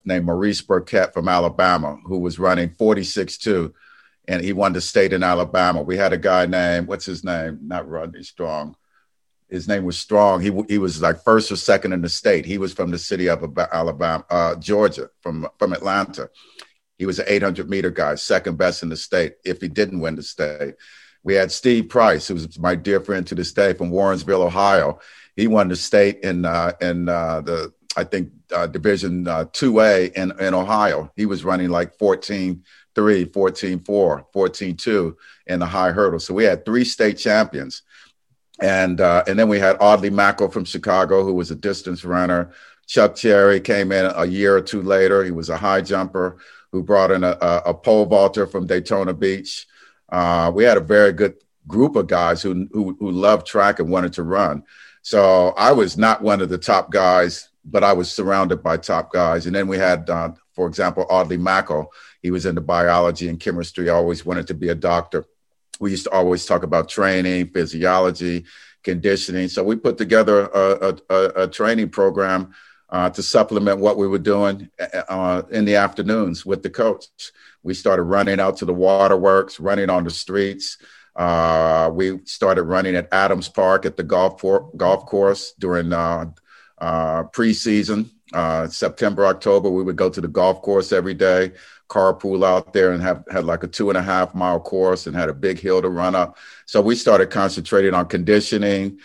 named Maurice Burkett from Alabama, who was running 46.2, and he won the state in Alabama. We had a guy named, what's his name? Not Rodney Strong. His name was Strong. He was like first or second in the state. He was from the city of Alabama, Georgia, from Atlanta. He was an 800-meter guy, second best in the state if he didn't win the state. We had Steve Price, who's my dear friend to this day, from Warrensville, Ohio. He won the state in the I think Division 2A in Ohio. He was running like 14.3, 14.4, 14.2 in the high hurdle. So we had 3 state champions. And then we had Audley Mackel from Chicago, who was a distance runner. Chuck Cherry came in a year or 2 later. He was a high jumper who brought in a pole vaulter from Daytona Beach. We had a very good group of guys who loved track and wanted to run. So I was not one of the top guys, but I was surrounded by top guys. And then we had, for example, Audley Mackel. He was into biology and chemistry, always wanted to be a doctor. We used to always talk about training, physiology, conditioning. So we put together a training program to supplement what we were doing in the afternoons with the coach. We started running out to the waterworks, running on the streets. We started running at Adams Park at the golf course during preseason. September, October, we would go to the golf course every day, carpool out there, and had like a 2.5 mile course and had a big hill to run up. So we started concentrating on conditioning.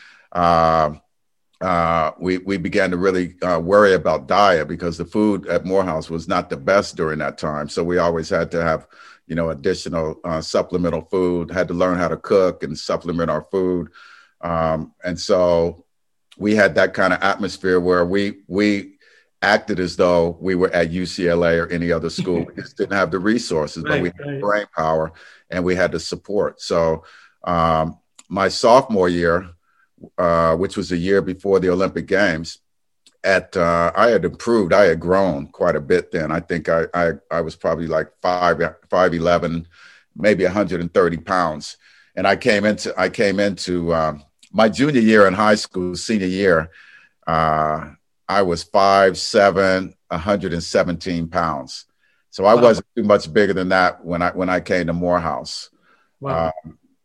We began to really worry about diet because the food at Morehouse was not the best during that time. So we always had to have, additional supplemental food, had to learn how to cook and supplement our food. And so we had that kind of atmosphere where we acted as though we were at UCLA or any other school. We just didn't have the resources, but we had brain power and we had the support. So my sophomore year, which was a year before the Olympic Games, I had improved. I had grown quite a bit then. I think I was probably like 5'11", maybe 130 pounds. And I came into my junior year in high school, senior year, I was 5'7", 117 pounds. So I wasn't too much bigger than that when I came to Morehouse. Wow.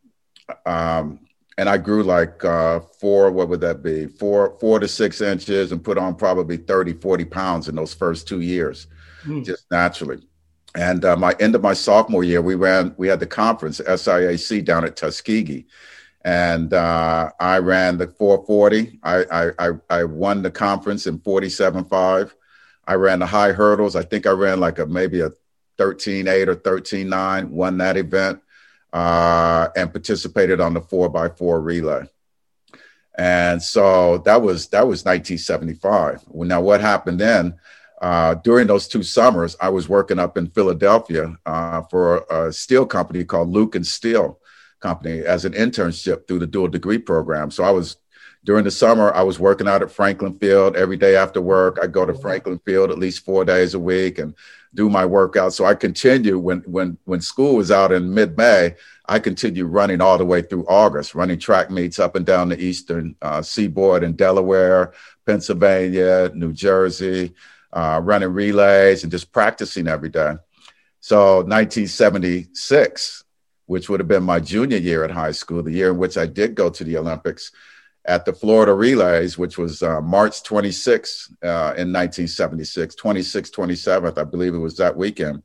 And I grew like 4 to 6 inches and put on probably 30, 40 pounds in those first 2 years, just naturally. And end of my sophomore year, we had the conference, SIAC, down at Tuskegee. And I ran the 440. I won the conference in 47.5. I ran the high hurdles. I think I ran like maybe a 13.8 or 13.9, won that event. And participated on the 4x4 relay. And so that was 1975. Well, now what happened then, during those 2 summers, I was working up in Philadelphia for a steel company called Luke and Steel Company as an internship through the dual degree program. So during the summer, I was working out at Franklin Field every day after work. I'd go to Franklin Field at least 4 days a week and do my workout. So I continued when school was out in mid-May, I continued running all the way through August, running track meets up and down the eastern seaboard in Delaware, Pennsylvania, New Jersey, running relays and just practicing every day. So 1976, which would have been my junior year at high school, the year in which I did go to the Olympics, at the Florida Relays, which was March 26th in 1976, 26th, 27th, I believe it was that weekend.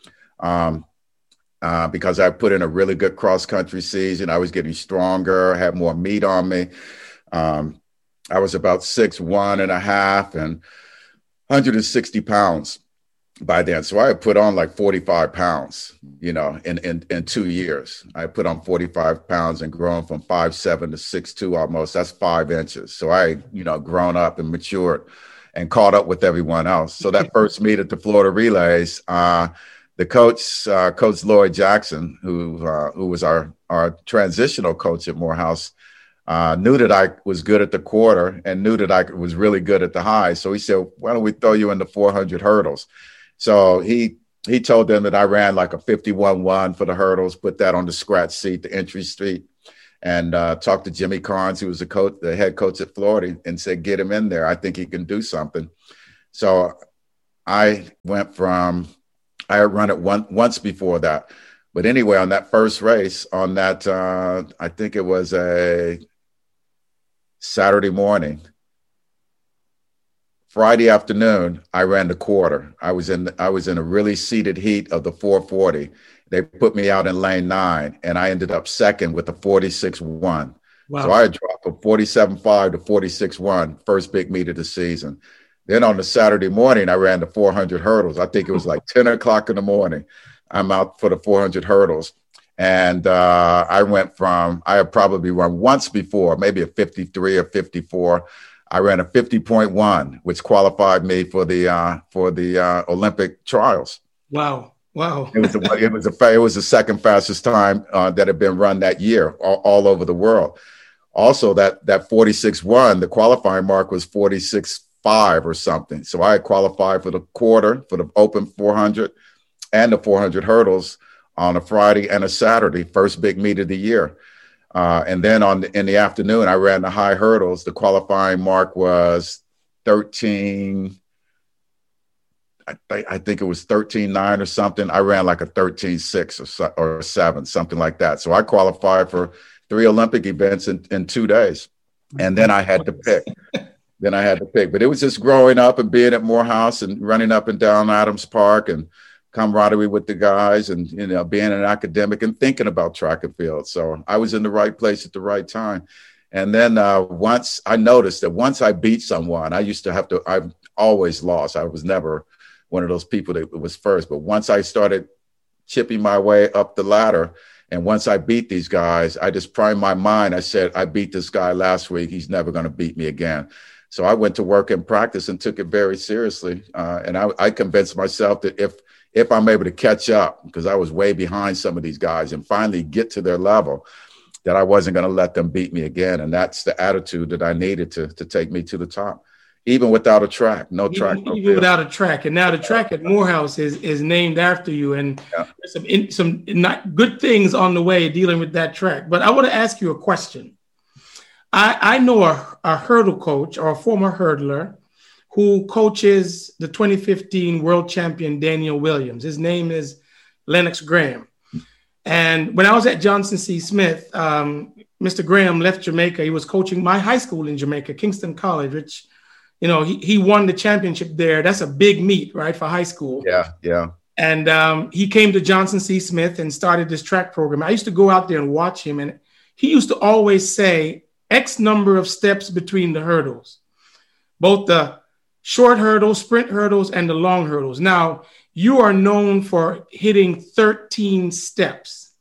Because I put in a really good cross-country season. I was getting stronger, had more meat on me. I was about 6'1.5" and 160 pounds by then. So I had put on like 45 pounds, in 2 years. I put on 45 pounds and grown from 5'7" to 6'2" almost. That's 5 inches. So I, grown up and matured and caught up with everyone else. So that first meet at the Florida Relays, the coach, Coach Lloyd Jackson, who was our transitional coach at Morehouse, knew that I was good at the quarter and knew that I was really good at the high. So he said, why don't we throw you in the 400 hurdles? So he told them that I ran like a 51.1 for the hurdles, put that on the scratch sheet, the entry sheet, and talked to Jimmy Carnes, who was the head coach at Florida, and said, get him in there. I think he can do something. So I went from, I had run it once before that. But anyway, on that first race, on that, I think it was a Saturday morning, Friday afternoon, I ran the quarter. I was in a really seated heat of the 440. They put me out in lane 9, and I ended up second with a 46.1. Wow. So I had dropped from 47.5 to 46.1, first big meet of the season. Then on the Saturday morning, I ran the 400 hurdles. I think it was like 10 o'clock in the morning. I'm out for the 400 hurdles. And I had probably run once before, maybe a 53 or 54. I ran a 50.1, which qualified me for the Olympic trials. Wow. It was the second fastest time that had been run that year all over the world. Also, that 46.1, the qualifying mark was 46.5 or something. So I had qualified for the quarter, for the open 400 and the 400 hurdles on a Friday and a Saturday, first big meet of the year. And then in the afternoon, I ran the high hurdles. The qualifying mark was 13. I think it was 13.9 or something. I ran like a 13.6 or 7, something like that. So I qualified for 3 Olympic events in 2 days. And then I had to pick. But it was just growing up and being at Morehouse and running up and down Adams Park and camaraderie with the guys and, being an academic and thinking about track and field. So I was in the right place at the right time. And then once I noticed that once I beat someone, I've always lost. I was never one of those people that was first. But once I started chipping my way up the ladder, and once I beat these guys, I just primed my mind. I said, I beat this guy last week. He's never going to beat me again. So I went to work and practice and took it very seriously. And I convinced myself that if I'm able to catch up, because I was way behind some of these guys, and finally get to their level, that I wasn't going to let them beat me again. And that's the attitude that I needed to take me to the top, even without a track, even without a track. And now the track at Morehouse is named after you, and there's some not good things on the way dealing with that track. But I want to ask you a question. I know a hurdle coach or a former hurdler who coaches the 2015 world champion Daniel Williams. His name is Lennox Graham. And when I was at Johnson C. Smith, Mr. Graham left Jamaica. He was coaching my high school in Jamaica, Kingston College, which, he won the championship there. That's a big meet, right, for high school. Yeah. And he came to Johnson C. Smith and started this track program. I used to go out there and watch him, and he used to always say X number of steps between the hurdles, both the short hurdles, sprint hurdles, and the long hurdles. Now, you are known for hitting 13 steps.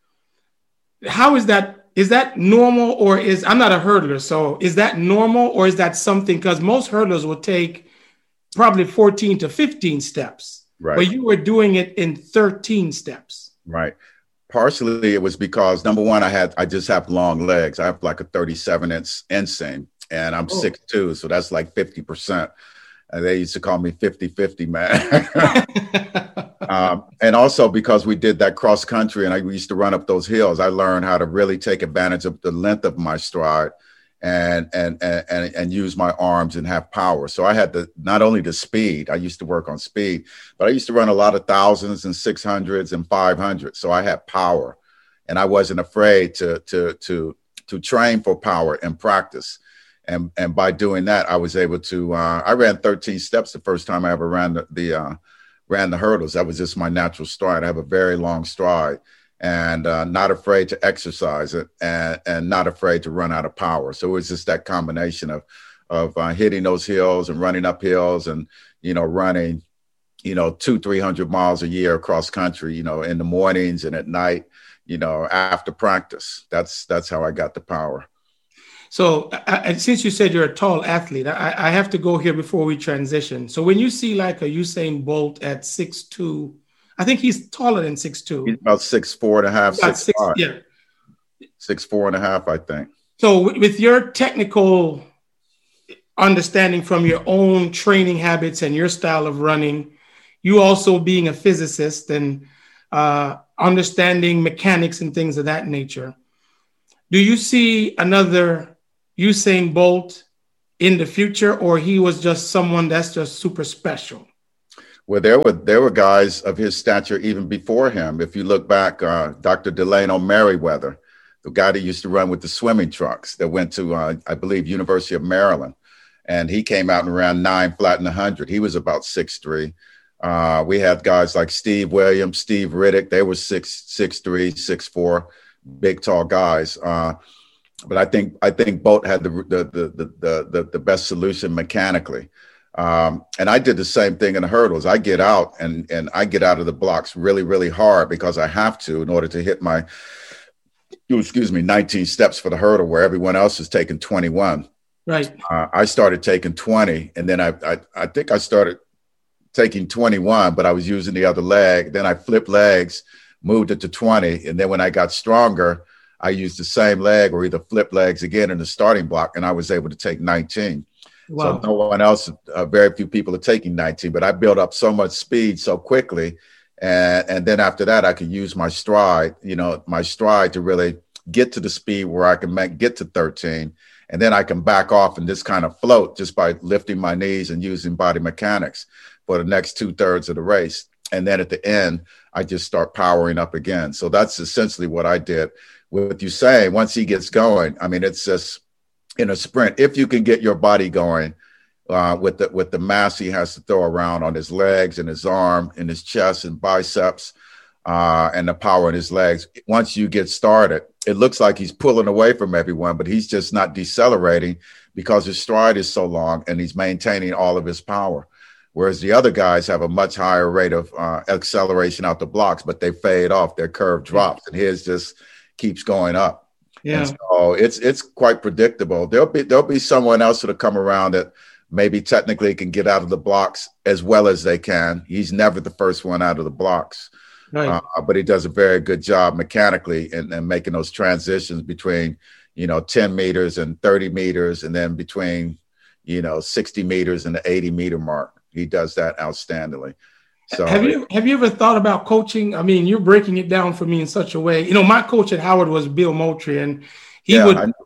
How is that? Is that normal, or I'm not a hurdler, so is that normal, or is that something, because most hurdlers will take probably 14 to 15 steps, right? But you were doing it in 13 steps. Right. Partially it was because, number one, I just have long legs. I have like a 37-inch inseam, and I'm 6'2", so that's like 50%. And they used to call me 50-50, man. And also because we did that cross country and I used to run up those hills, I learned how to really take advantage of the length of my stride and use my arms and have power. So I had not only the speed, I used to work on speed, but I used to run a lot of 1000s and 600s and 500s. So I had power, and I wasn't afraid to train for power and practice. And by doing that, I was able to, I ran 13 steps the first time I ever ran the hurdles. That was just my natural stride. I have a very long stride, and not afraid to exercise it, and not afraid to run out of power. So it was just that combination of hitting those hills and running up hills and, running, 200-300 miles a year across country, in the mornings and at night, after practice. That's how I got the power. So since you said you're a tall athlete, I have to go here before we transition. So when you see like a Usain Bolt at 6'2", I think he's taller than 6'2". He's about 6'4" and a half, 6'5". Yeah. 6'4" and a half, I think. So with your technical understanding from your own training habits and your style of running, you also being a physicist and understanding mechanics and things of that nature, do you see another Usain Bolt in the future, or he was just someone that's just super special? Well, there were guys of his stature even before him. If you look back, Dr. Delano Merriweather, the guy that used to run with the swimming trunks that went to, I believe, University of Maryland. And he came out in around 9 flat and 100. He was about 6'3". We had guys like Steve Williams, Steve Riddick. They were 6'3", 6'4", big, tall guys. But I think Bolt had the best solution mechanically. And I did the same thing in the hurdles. I get out and I get out of the blocks really, really hard because I have to in order to hit my, 19 steps for the hurdle where everyone else is taking 21. Right. I started taking 20, and then I think I started taking 21, but I was using the other leg. Then I flipped legs, moved it to 20. And then when I got stronger, I used the same leg or either flip legs again in the starting block, and I was able to take 19. Wow. So no one else, very few people are taking 19, but I built up so much speed so quickly. And then after that, I could use my stride to really get to the speed where I can get to 13. And then I can back off and just kind of float just by lifting my knees and using body mechanics for the next 2/3 of the race. And then at the end, I just start powering up again. So that's essentially what I did. With Usain, once he gets going, I mean, it's just in a sprint. If you can get your body going with the mass he has to throw around on his legs and his arm and his chest and biceps and the power in his legs, once you get started, it looks like he's pulling away from everyone, but he's just not decelerating because his stride is so long and he's maintaining all of his power. Whereas the other guys have a much higher rate of acceleration out the blocks, but they fade off, their curve drops, and his just keeps going up. Yeah. And so it's quite predictable. There'll be someone else that'll come around that maybe technically can get out of the blocks as well as they can. He's never the first one out of the blocks. Right. But he does a very good job mechanically and making those transitions between, 10 meters and 30 meters, and then between, 60 meters and the 80 meter mark. He does that outstandingly. So have you ever thought about coaching? I mean, you're breaking it down for me in such a way. My coach at Howard was Bill Moultrie, and he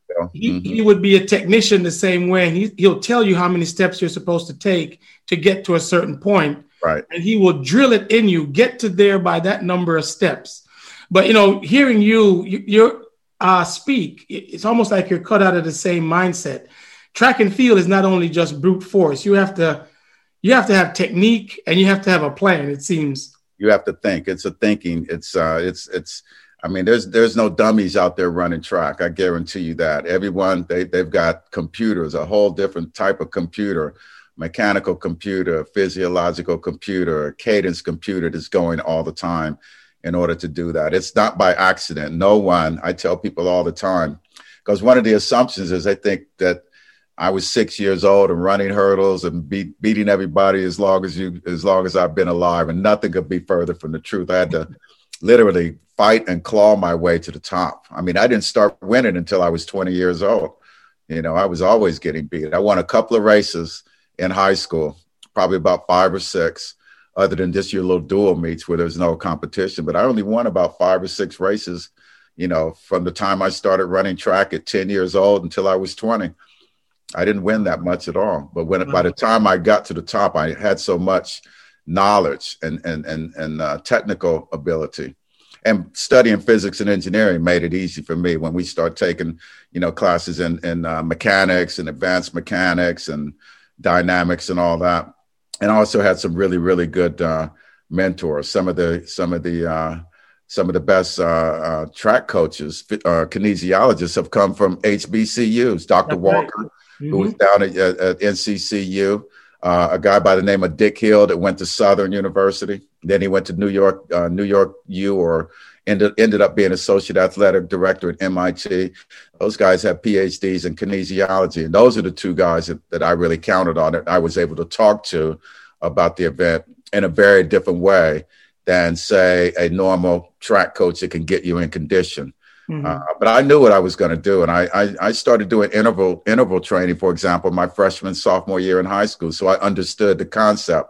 would be a technician the same way. And he'll tell you how many steps you're supposed to take to get to a certain point. Right. And he will drill it in you, get to there by that number of steps. But, hearing you speak, it's almost like you're cut out of the same mindset. Track and field is not only just brute force. You have to have technique and you have to have a plan, it seems. You have to think. It's a thinking. I mean, there's no dummies out there running track. I guarantee you that. Everyone, they've got computers, a whole different type of computer, mechanical computer, physiological computer, cadence computer that's going all the time in order to do that. It's not by accident. No one, I tell people all the time, because one of the assumptions is they think that I was 6 years old and running hurdles and beating everybody as long as I've been alive, and nothing could be further from the truth. I had to literally fight and claw my way to the top. I mean, I didn't start winning until I was 20 years old. I was always getting beat. I won a couple of races in high school, probably about 5 or 6, other than just your little dual meets where there's no competition. But I only won about 5 or 6 races, from the time I started running track at 10 years old until I was 20. I didn't win that much at all. But by the time I got to the top, I had so much knowledge and technical ability. And studying physics and engineering made it easy for me when we start taking, classes in mechanics and advanced mechanics and dynamics and all that. And I also had some really, really good mentors. Some of the best track coaches, kinesiologists have come from HBCUs. Dr. That's Walker, right. Who was down at NCCU, a guy by the name of Dick Hill that went to Southern University. Then he went to New York U, or ended up being associate athletic director at MIT. Those guys have PhDs in kinesiology. And those are the two guys that I really counted on, that I was able to talk to about the event in a very different way than, say, a normal track coach that can get you in condition. Mm-hmm. But I knew what I was going to do. And I started doing interval training, for example, my freshman, sophomore year in high school. So I understood the concept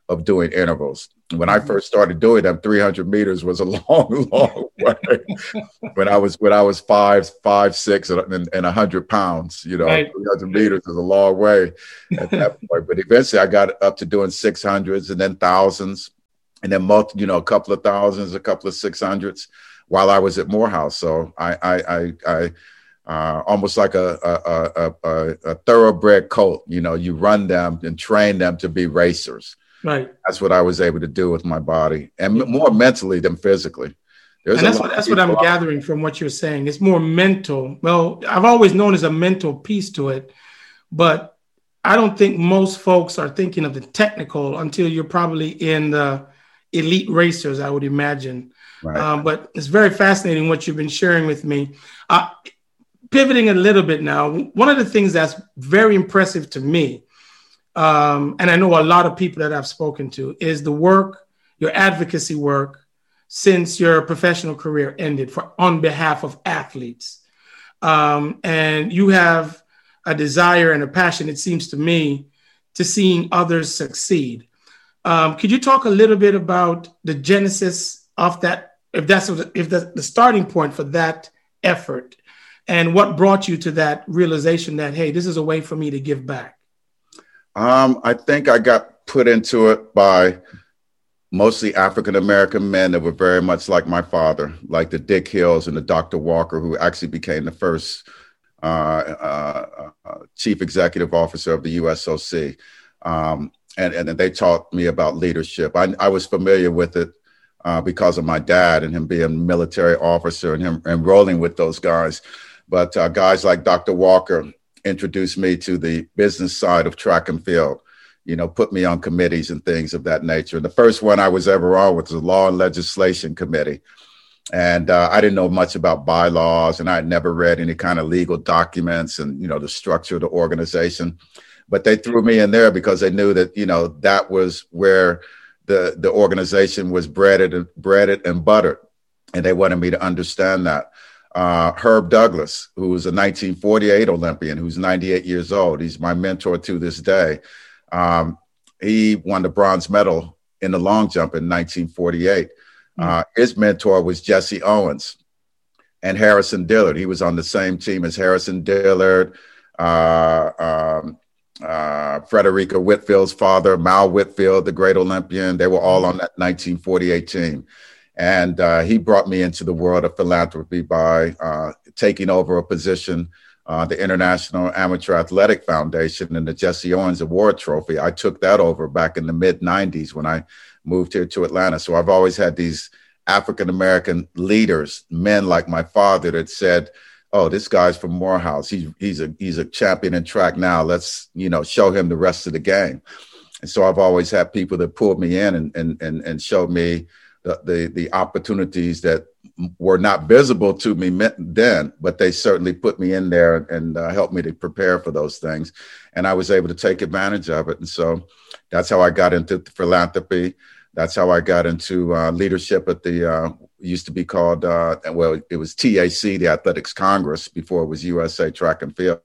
of doing intervals. When I first started doing them, 300 meters was a long, long way. when I was 5'6" and 100 pounds, you know, right. 300 meters is a long way at that point. But eventually I got up to doing 600s and then thousands, and then a couple of thousands, a couple of 600s while I was at Morehouse. So I almost like a thoroughbred colt, you know, you run them and train them to be racers. Right. That's what I was able to do with my body, and more mentally than physically. And that's what I'm gathering from what you're saying. It's more mental. Well, I've always known there's a mental piece to it, but I don't think most folks are thinking of the technical until you're probably in the elite racers, I would imagine. Right. But it's very fascinating what you've been sharing with me. Pivoting a little bit now, one of the things that's very impressive to me, and I know a lot of people that I've spoken to, is the work, your advocacy work, since your professional career ended on behalf of athletes. And you have a desire and a passion, it seems to me, to seeing others succeed. Could you talk a little bit about the genesis of that, if the starting point for that effort, and what brought you to that realization that, hey, this is a way for me to give back? I think I got put into it by mostly African-American men that were very much like my father, like the Dick Hills and the Dr. Walker, who actually became the first chief executive officer of the USOC. And they taught me about leadership. I was familiar with it because of my dad and him being a military officer and him enrolling with those guys. But guys like Dr. Walker introduced me to the business side of track and field, you know, put me on committees and things of that nature. And the first one I was ever on was the Law and Legislation Committee. And I didn't know much about bylaws, and I had never read any kind of legal documents and, you know, the structure of the organization. But they threw me in there because they knew that, you know, that was where the organization was breaded and buttered. And they wanted me to understand that. Herb Douglas, who was a 1948 Olympian, who's 98 years old. He's my mentor to this day. He won the bronze medal in the long jump in 1948. His mentor was Jesse Owens and Harrison Dillard. He was on the same team as Harrison Dillard, Frederica Whitfield's father, Mal Whitfield, the great Olympian. They were all on that 1948 team. And he brought me into the world of philanthropy by taking over a position, the International Amateur Athletic Foundation, and the Jesse Owens Award Trophy. I took that over back in the mid-'90s when I moved here to Atlanta. So I've always had these African-American leaders, men like my father, that said, oh, this guy's from Morehouse. He's a champion in track now. Let's, you know, show him the rest of the game. And so I've always had people that pulled me in and showed me the opportunities that were not visible to me then, but they certainly put me in there and helped me to prepare for those things. And I was able to take advantage of it. And so that's how I got into philanthropy. That's how I got into leadership at the, used to be called, it was TAC, the Athletics Congress, before it was USA Track and Field.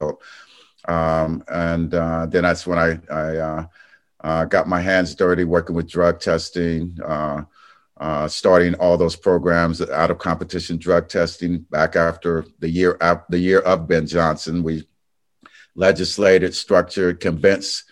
Then that's when I got my hands dirty working with drug testing, starting all those programs, out of competition drug testing back after the year of Ben Johnson. We legislated, structured, convinced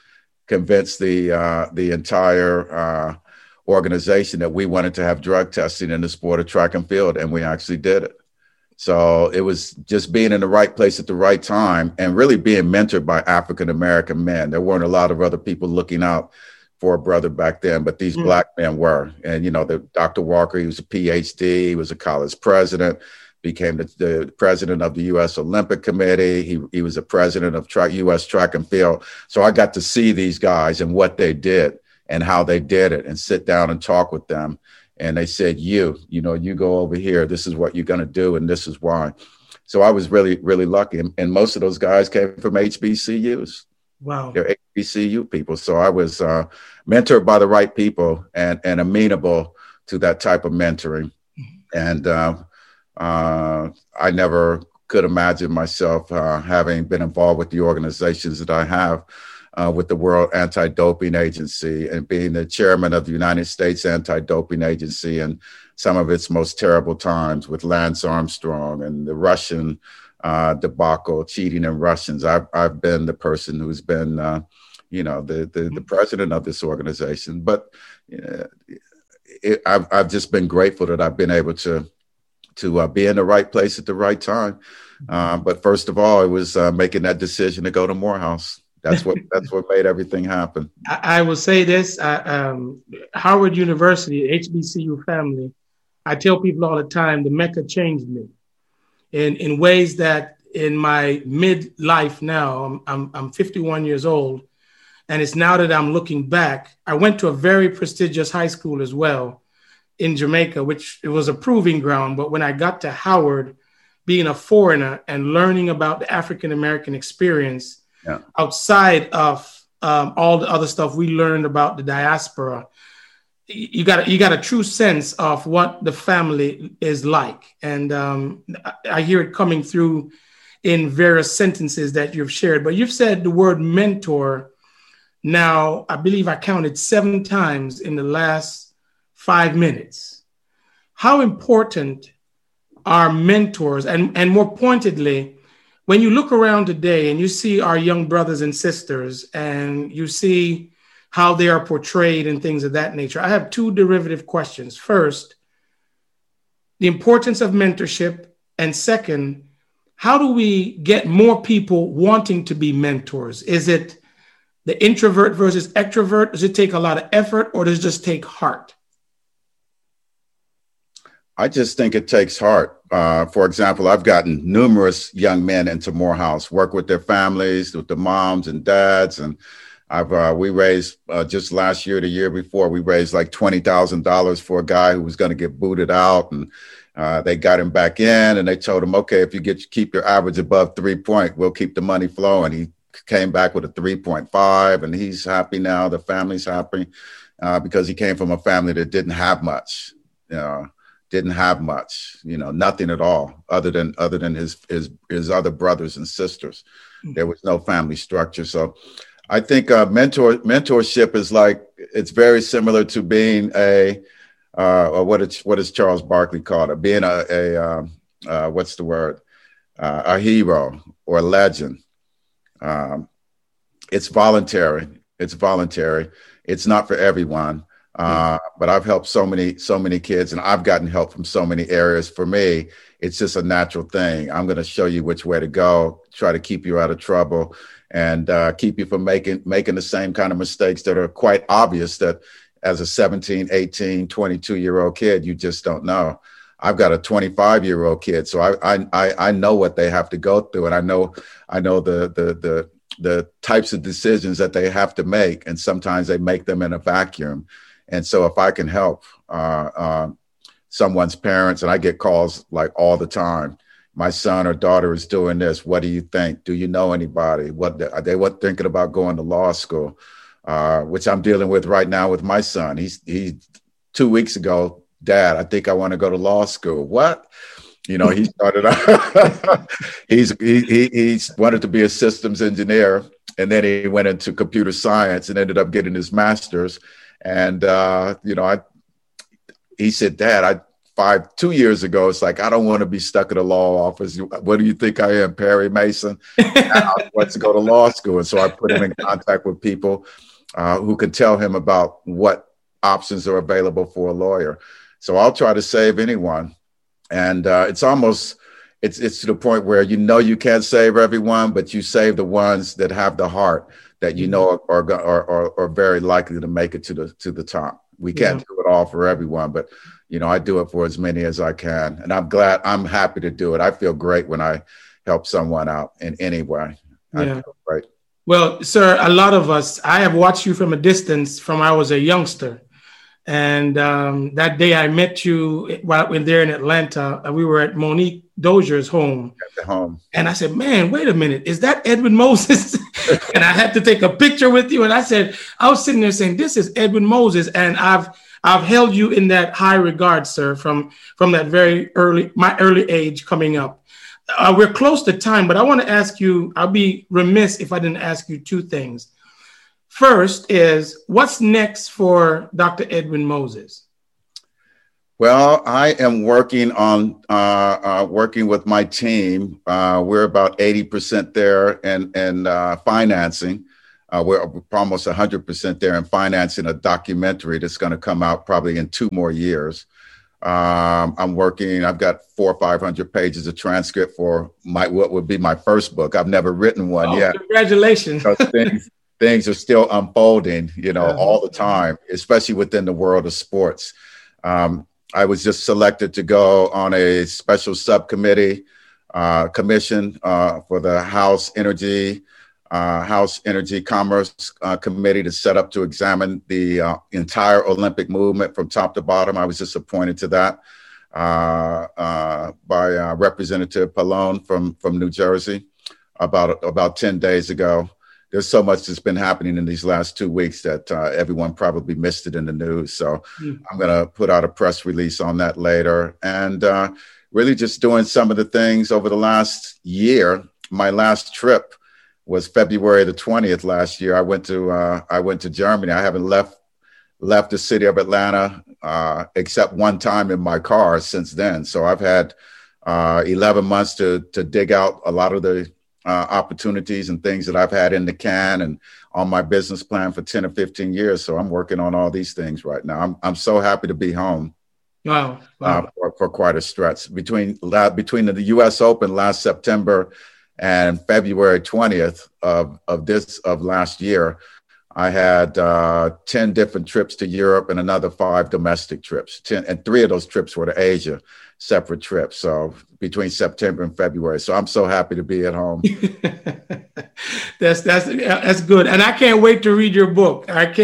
the entire organization that we wanted to have drug testing in the sport of track and field, and we actually did it. So it was just being in the right place at the right time and really being mentored by African-American men. There weren't a lot of other people looking out for a brother back then, but these Black men were. And, you know, the Dr. Walker, he was a PhD, he was a college president, became the president of the U.S. Olympic Committee. He was a president of U.S. Track and Field. So I got to see these guys and what they did and how they did it and sit down and talk with them. And they said, you go over here, this is what you're going to do, and this is why. So I was really, really lucky. And most of those guys came from HBCUs. Wow. They're HBCU people. So I was mentored by the right people and amenable to that type of mentoring. And I never could imagine myself having been involved with the organizations that I have with the World Anti-Doping Agency and being the chairman of the United States Anti-Doping Agency in some of its most terrible times with Lance Armstrong and the Russian debacle, cheating in Russians. I've been the person who's been, the president of this organization. But I've just been grateful that I've been able to be in the right place at the right time. But first of all, it was making that decision to go to Morehouse. That's what made everything happen. I will say this: Howard University, HBCU family. I tell people all the time, the Mecca changed me in ways that in my midlife now, I'm 51 years old, and it's now that I'm looking back. I went to a very prestigious high school as well in Jamaica, which it was a proving ground. But when I got to Howard, being a foreigner and learning about the African-American experience outside of all the other stuff we learned about the diaspora, you got a true sense of what the family is like. And I hear it coming through in various sentences that you've shared. But you've said the word mentor now, I believe I counted 7 times in the last 5 minutes. How important are mentors? And more pointedly, when you look around today and you see our young brothers and sisters and you see how they are portrayed and things of that nature, I have 2 derivative questions. First, the importance of mentorship. And second, how do we get more people wanting to be mentors? Is it the introvert versus extrovert? Does it take a lot of effort, or does it just take heart? I just think it takes heart. For example, I've gotten numerous young men into Morehouse, work with their families, with the moms and dads. And we raised just last year, the year before, we raised like $20,000 for a guy who was going to get booted out. And they got him back in, and they told him, okay, if you keep your average above 3 point, we'll keep the money flowing. He came back with a 3.5, and he's happy now. The family's happy because he came from a family that didn't have much, nothing at all other than his other brothers and sisters. There was no family structure. So I think mentorship is it's very similar to being what is Charles Barkley called it? Being a hero or a legend. It's voluntary. It's not for everyone. But I've helped so many kids, and I've gotten help from so many areas. For me, it's just a natural thing. I'm going to show you which way to go, try to keep you out of trouble, and keep you from making the same kind of mistakes that are quite obvious that as a 17, 18, 22-year-old kid, you just don't know. I've got a 25-year-old kid, so I know what they have to go through, and I know the types of decisions that they have to make, and sometimes they make them in a vacuum. And so if I can help someone's parents, and I get calls like all the time, my son or daughter is doing this. What do you think? Do you know anybody? They were thinking about going to law school, which I'm dealing with right now with my son. He 2 weeks ago, Dad, I think I want to go to law school. What? He started out, he wanted to be a systems engineer, and then he went into computer science and ended up getting his master's. And, he said, Dad, 2 years ago, it's like, I don't want to be stuck in a law office. What do you think I am, Perry Mason? I want to go to law school. And so I put him in contact with people who can tell him about what options are available for a lawyer. So I'll try to save anyone. And it's to the point where you can't save everyone, but you save the ones that have the heart that are very likely to make it to the top. We can't do it all for everyone, but I do it for as many as I can, and I'm happy to do it. I feel great when I help someone out in any way. I feel great. Well, sir, a lot of us, I have watched you from a distance from I was a youngster. And that day I met you while we were there in Atlanta. We were at Monique Dozier's home. At the home. And I said, man, wait a minute. Is that Edwin Moses? And I had to take a picture with you. And I was sitting there saying, this is Edwin Moses. And I've held you in that high regard, sir, from that very my early age coming up. We're close to time, but I want to ask you, I'll be remiss if I didn't ask you 2 things. First is, what's next for Dr. Edwin Moses? Well, I am working on working with my team. We're about 80% there in financing. We're almost 100% there in financing a documentary that's going to come out probably in 2 more years. I'm working. I've got 400 or 500 pages of transcript for what would be my first book. I've never written one yet. Congratulations! Things are still unfolding, all the time, especially within the world of sports. I was just selected to go on a special subcommittee commission for the House Energy Commerce Committee to set up to examine the entire Olympic movement from top to bottom. I was just appointed to that by Representative Pallone from New Jersey about 10 days ago. There's so much that's been happening in these last 2 weeks that everyone probably missed it in the news. So I'm going to put out a press release on that later. And really just doing some of the things over the last year. My last trip was February the 20th last year. I went to Germany. I haven't left the city of Atlanta except one time in my car since then. So I've had 11 months to dig out a lot of the opportunities and things that I've had in the can and on my business plan for 10 or 15 years. So I'm working on all these things right now. I'm so happy to be home. Wow. For quite a stretch between the U.S. Open last September and February 20th of last year. I had 10 different trips to Europe and another 5 domestic trips. 10, and 3 of those trips were to Asia, separate trips. So between September and February. So I'm so happy to be at home. That's good. And I can't wait to read your book.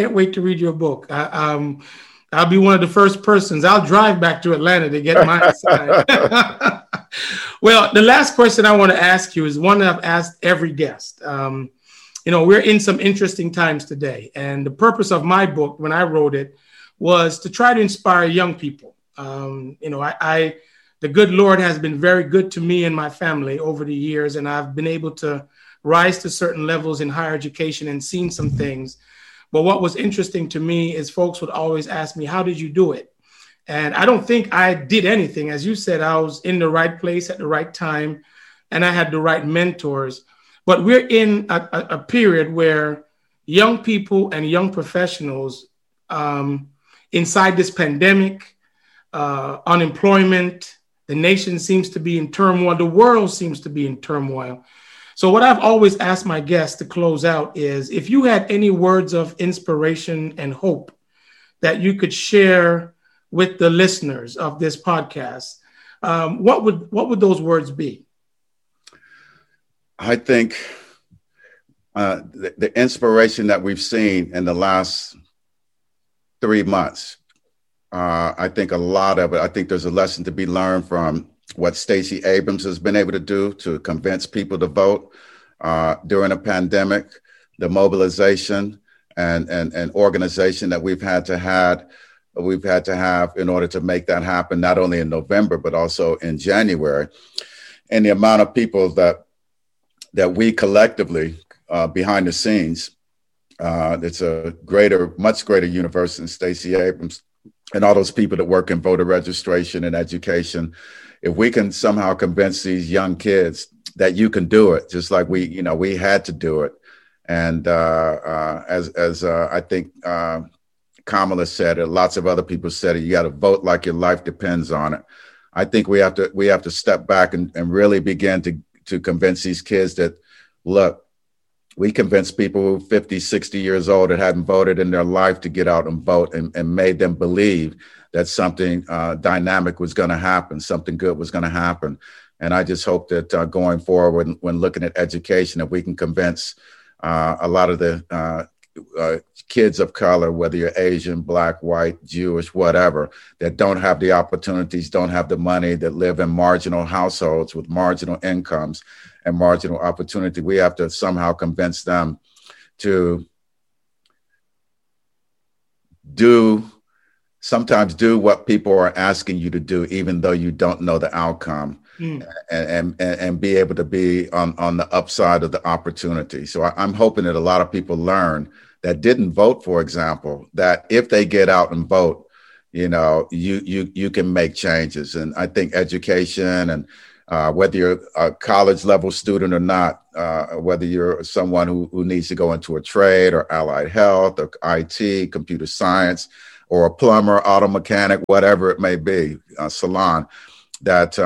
I'll be one of the first persons. I'll drive back to Atlanta to get mine signed. Well, the last question I want to ask you is one that I've asked every guest. We're in some interesting times today. And the purpose of my book, when I wrote it, was to try to inspire young people. The good Lord has been very good to me and my family over the years, and I've been able to rise to certain levels in higher education and seen some things. But what was interesting to me is folks would always ask me, how did you do it? And I don't think I did anything. As you said, I was in the right place at the right time, and I had the right mentors. But we're in a period where young people and young professionals inside this pandemic, unemployment, the nation seems to be in turmoil. The world seems to be in turmoil. So what I've always asked my guests to close out is, if you had any words of inspiration and hope that you could share with the listeners of this podcast, what would those words be? I think the inspiration that we've seen in the last 3 months, I think a lot of it, I think there's a lesson to be learned from what Stacey Abrams has been able to do to convince people to vote during a pandemic, the mobilization and organization that we've had to have in order to make that happen, not only in November, but also in January. And the amount of people that we collectively behind the scenes, it's a much greater universe than Stacey Abrams and all those people that work in voter registration and education. If we can somehow convince these young kids that you can do it, just like we had to do it. And as I think Kamala said it, lots of other people said it, you got to vote like your life depends on it. I think we have to step back and really begin to convince these kids that, look, we convinced people who are 50, 60 years old that hadn't voted in their life to get out and vote, and made them believe that something dynamic was going to happen, something good was going to happen. And I just hope that going forward, when looking at education, that we can convince a lot of the kids of color, whether you're Asian, Black, white, Jewish, whatever, that don't have the opportunities, don't have the money, that live in marginal households with marginal incomes and marginal opportunity. We have to somehow convince them to sometimes do what people are asking you to do, even though you don't know the outcome, and be able to be on the upside of the opportunity. So I'm hoping that a lot of people learn that didn't vote, for example, that if they get out and vote, you can make changes. And I think education, and whether you're a college level student or not, whether you're someone who needs to go into a trade or allied health or IT, computer science, or a plumber, auto mechanic, whatever it may be, salon, that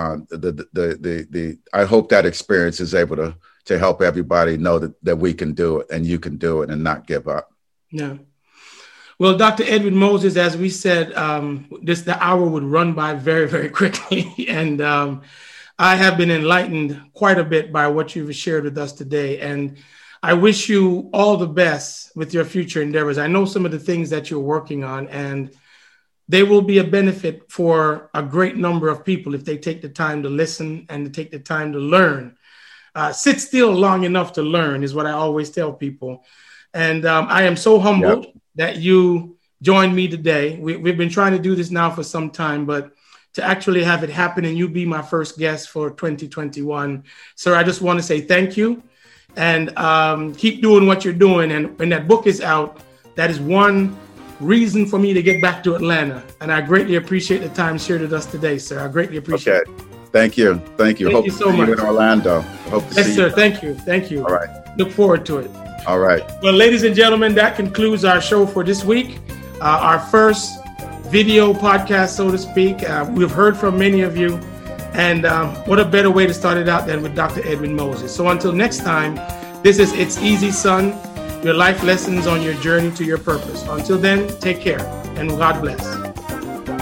I hope that experience is able to help everybody know that we can do it, and you can do it, and not give up. Yeah. Well, Dr. Edwin Moses, as we said, the hour would run by very, very quickly. And I have been enlightened quite a bit by what you've shared with us today. And I wish you all the best with your future endeavors. I know some of the things that you're working on, and they will be a benefit for a great number of people if they take the time to listen and to take the time to learn. Sit still long enough to learn is what I always tell people. And I am so humbled that you joined me today. We've been trying to do this now for some time, but to actually have it happen and you be my first guest for 2021. Sir, I just want to say thank you, and keep doing what you're doing. And when that book is out, that is one reason for me to get back to Atlanta. And I greatly appreciate the time shared with us today, sir. I greatly appreciate it. Thank you. Thank you. Thank you so much. You in Orlando. Hope to see you. Yes, sir. Thank you. Thank you. All right. Look forward to it. All right. Well, ladies and gentlemen, that concludes our show for this week. Our first video podcast, so to speak. We've heard from many of you, and what a better way to start it out than with Dr. Edwin Moses. So until next time, this is It's Easy, Son, your life lessons on your journey to your purpose. Until then, take care, and God bless.